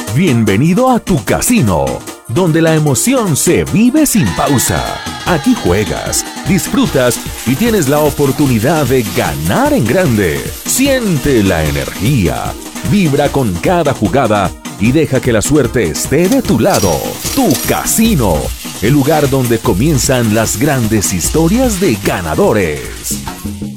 Bienvenido a tu casino, donde la emoción se vive sin pausa. Aquí juegas, disfrutas y tienes la oportunidad de ganar en grande. Siente la energía, vibra con cada jugada y deja que la suerte esté de tu lado. Tu casino, el lugar donde comienzan las grandes historias de ganadores.